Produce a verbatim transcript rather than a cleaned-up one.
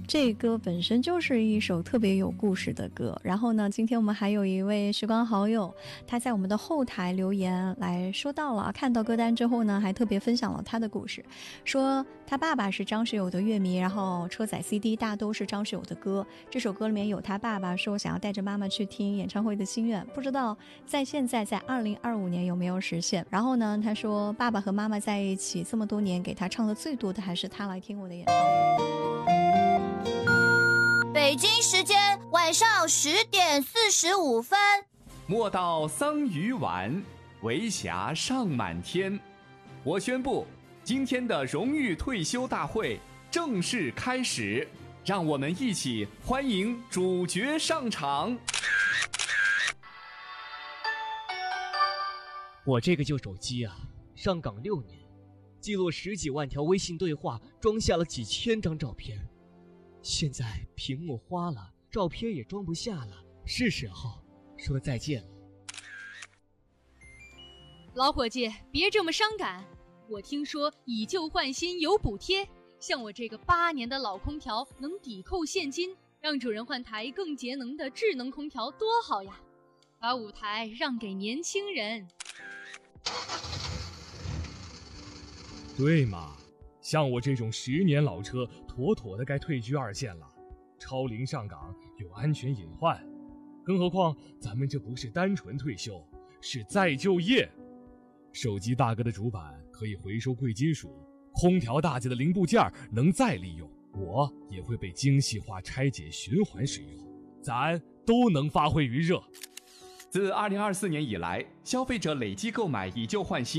这歌本身就是一首特别有故事的歌。然后呢，今天我们还有一位时光好友，他在我们的后台留言来说到了，看到歌单之后呢，还特别分享了他的故事，说他爸爸是张学友的乐迷，然后车载 C D 大都是张学友的歌，这首歌里面有他爸爸说想要带着妈妈去听演唱会的心愿，不知道在现在在二零二五年有没有实现。然后呢，他说爸爸和妈妈在一起这么多年，给他唱的最多的还是他来听我的演唱会。 北京时间晚上十点四十五分， 莫道桑榆晚，为霞尚满天。我宣布，今天的荣誉退休大会正式开始，让我们一起欢迎主角上场。 我这个旧手机啊，上岗六年，记录十几万条微信对话，装下了几千张照片。现在屏幕花了，照片也装不下了，是时候说再见了。 老伙计，别这么伤感。我听说以旧换新有补贴，像我这个八年的老空调能抵扣现金，让主人换台更节能的智能空调多好呀！把舞台让给年轻人。 对嘛，像我这种十年老车，妥妥的该退居二线了。超龄上岗有安全隐患，更何况咱们这不是单纯退休，是再就业。手机大哥的主板可以回收贵金属，空调大姐的零部件能再利用，我也会被精细化拆解循环使用，咱都能发挥余热。 自二零二四年以来，消费者累计购买以旧换新